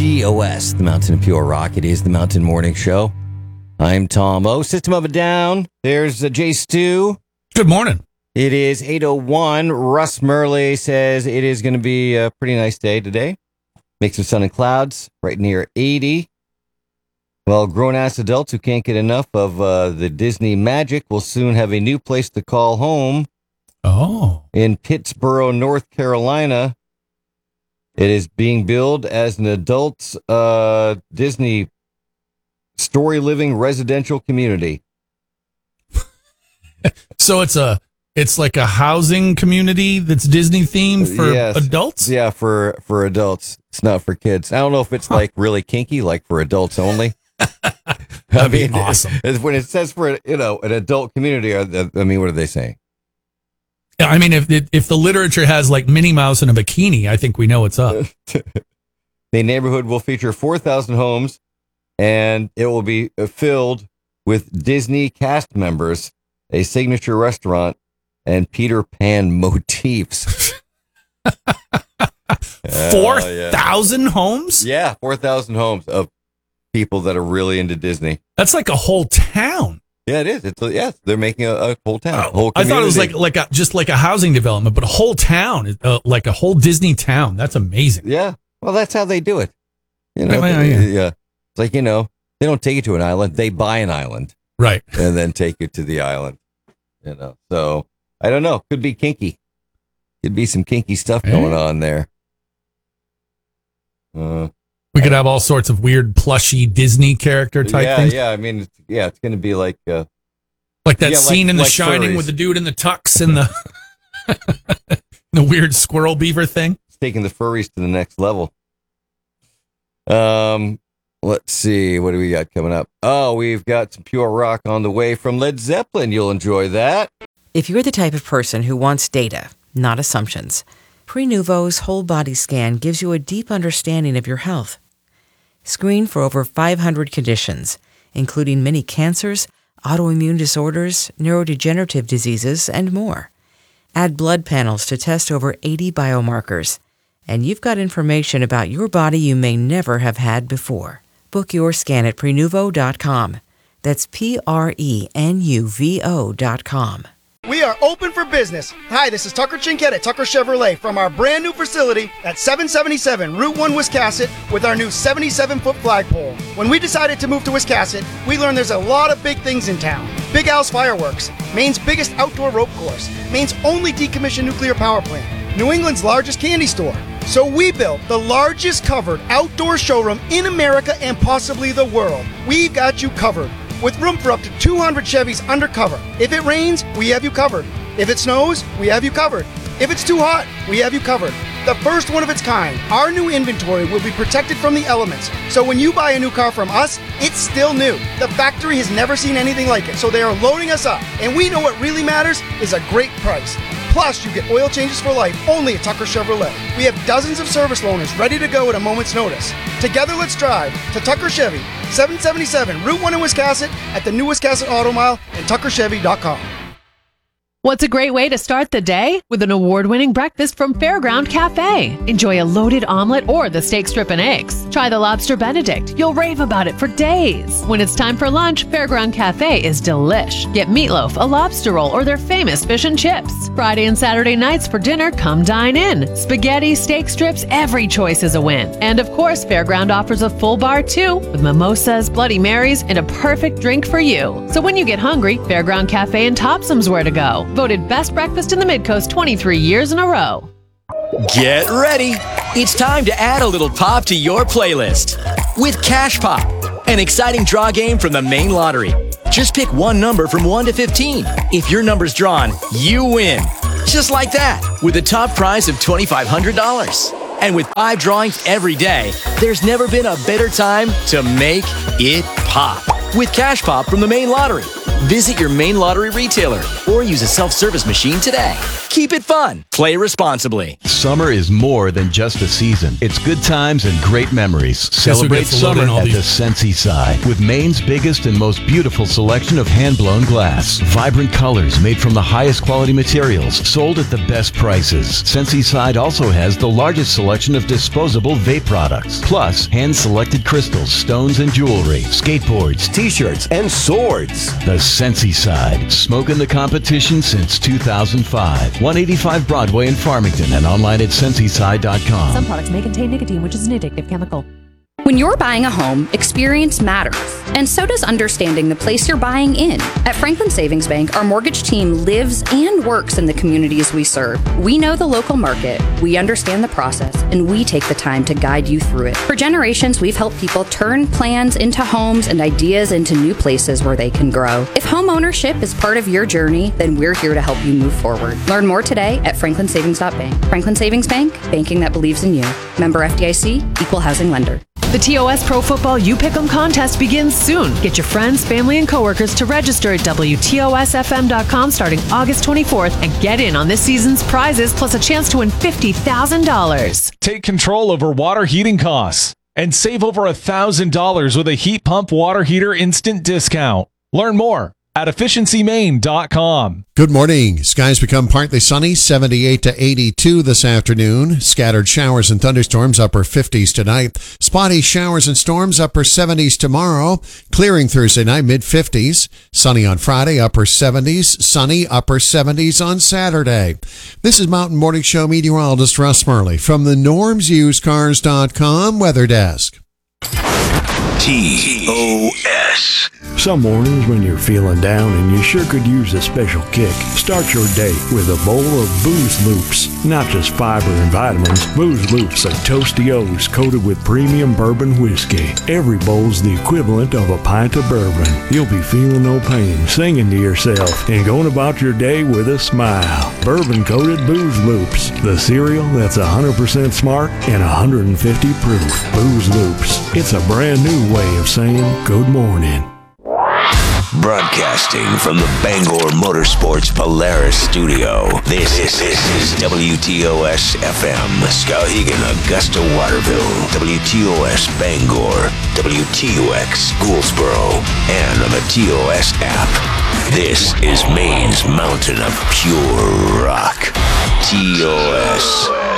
WGOS, the Mountain of Pure Rock. It is the Mountain Morning Show. I'm Tom O. System of a Down. There's Jay Stu. Good morning. It is 8:01. Russ Murley says it is going to be a pretty nice day today. Mix of sun and clouds, right near 80. Well, grown-ass adults who can't get enough of the Disney magic will soon have a new place to call home. Oh. In Pittsboro, North Carolina. It is being billed as an adult Disney story living residential community. So it's like a housing community that's Disney themed for adults? Yeah, for adults. It's not for kids. I don't know if it's like really kinky, like for adults only. That'd be awesome. When it says for an adult community, what are they saying? I mean, if the literature has like Minnie Mouse in a bikini, I think we know what's up. The neighborhood will feature 4,000 homes, and it will be filled with Disney cast members, a signature restaurant, and Peter Pan motifs. 4,000 homes? Yeah, 4,000 homes of people that are really into Disney. That's like a whole town. Yeah, it is. They're making a whole town. A whole I thought it was just like a housing development, but a whole town, like a whole Disney town. That's amazing. Yeah. Well, that's how they do it. Yeah. It's like, they don't take you to an island. They buy an island. Right. And then take you to the island. So I don't know. Could be kinky. Could be some kinky stuff going on there. We could have all sorts of weird plushy Disney character type things. Yeah. I mean, it's going to be like that scene in The like Shining furries. with the dude in the tux and the weird squirrel beaver thing. It's taking the furries to the next level. Let's see. What do we got coming up? Oh, we've got some pure rock on the way from Led Zeppelin. You'll enjoy that. If you're the type of person who wants data, not assumptions, Prenuvo's whole body scan gives you a deep understanding of your health. Screen for over 500 conditions, including many cancers, autoimmune disorders, neurodegenerative diseases, and more. Add blood panels to test over 80 biomarkers, and you've got information about your body you may never have had before. Book your scan at Prenuvo.com. That's Prenuvo.com. We are open for business. Hi, this is Tucker Chinkett at Tucker Chevrolet from our brand new facility at 777 Route 1 Wiscasset with our new 77-foot flagpole. When we decided to move to Wiscasset, we learned there's a lot of big things in town. Big Al's Fireworks, Maine's biggest outdoor rope course, Maine's only decommissioned nuclear power plant, New England's largest candy store. So we built the largest covered outdoor showroom in America and possibly the world. We've got you covered, with room for up to 200 Chevys undercover. If it rains, we have you covered. If it snows, we have you covered. If it's too hot, we have you covered. The first one of its kind, our new inventory will be protected from the elements. So when you buy a new car from us, it's still new. The factory has never seen anything like it, so they are loading us up. And we know what really matters is a great price. Plus, you get oil changes for life only at Tucker Chevrolet. We have dozens of service loaners ready to go at a moment's notice. Together, let's drive to Tucker Chevy, 777 Route 1 in Wiscasset, at the new Wiscasset Auto Mile, and tuckerchevy.com. What's a great way to start the day? With an award-winning breakfast from Fairground Cafe. Enjoy a loaded omelet or the steak strip and eggs. Try the lobster Benedict. You'll rave about it for days. When it's time for lunch, Fairground Cafe is delish. Get meatloaf, a lobster roll, or their famous fish and chips. Friday and Saturday nights for dinner, come dine in. Spaghetti, steak strips, every choice is a win. And of course, Fairground offers a full bar too, with mimosas, Bloody Marys, and a perfect drink for you. So when you get hungry, Fairground Cafe and Topsum's where to go. Voted best breakfast in the Midcoast 23 years in a row. Get ready. It's time to add a little pop to your playlist with Cash Pop, an exciting draw game from the Maine Lottery. Just pick one number from 1 to 15. If your number's drawn, you win. Just like that, with a top prize of $2,500. And with 5 drawings every day, there's never been a better time to make it pop. With Cash Pop from the Maine Lottery. Visit your Maine Lottery retailer or use a self-service machine today. Keep it fun. Play responsibly. Summer is more than just a season. It's good times and great memories. Celebrate gets to load summer in all at the these. Sensi Side with Maine's biggest and most beautiful selection of hand-blown glass. Vibrant colors made from the highest quality materials, sold at the best prices. Sensi Side also has the largest selection of disposable vape products, plus hand-selected crystals, stones, and jewelry, skateboards, T-shirts, and swords. The Sensi Side, smoking the competition since 2005. 185 Broadway in Farmington and online at sensiside.com. Some products may contain nicotine, which is an addictive chemical. When you're buying a home, experience matters, and so does understanding the place you're buying in. At Franklin Savings Bank, our mortgage team lives and works in the communities we serve. We know the local market, we understand the process, and we take the time to guide you through it. For generations, we've helped people turn plans into homes and ideas into new places where they can grow. If home ownership is part of your journey, then we're here to help you move forward. Learn more today at franklinsavings.bank. Franklin Savings Bank, banking that believes in you. Member FDIC, equal housing lender. The TOS Pro Football You Pick'em contest begins soon. Get your friends, family, and coworkers to register at WTOSFM.com starting August 24th and get in on this season's prizes plus a chance to win $50,000. Take control over water heating costs and save over $1,000 with a heat pump water heater instant discount. Learn more at efficiencymaine.com. Good morning. Skies become partly sunny, 78 to 82 this afternoon. Scattered showers and thunderstorms, upper 50s tonight. Spotty showers and storms, upper 70s tomorrow. Clearing Thursday night, mid 50s. Sunny on Friday, upper 70s. Sunny, upper 70s on Saturday. This is Mountain Morning Show meteorologist Russ Murley from the NormsUsedCars.com Weather Desk. TOS. Some mornings when you're feeling down and you sure could use a special kick, start your day with a bowl of Booze Loops. Not just fiber and vitamins, Booze Loops are toasty O's coated with premium bourbon whiskey. Every bowl's the equivalent of a pint of bourbon. You'll be feeling no pain, singing to yourself, and going about your day with a smile. Bourbon-coated Booze Loops, the cereal that's 100% smart and 150 proof. Booze Loops. It's a brand new way of saying good morning. Broadcasting from the Bangor Motorsports Polaris studio. This is WTOS FM, Skowhegan, Augusta, Waterville, WTOS Bangor, WTOX Gouldsboro, and on the TOS app. This is Maine's mountain of pure rock. TOS.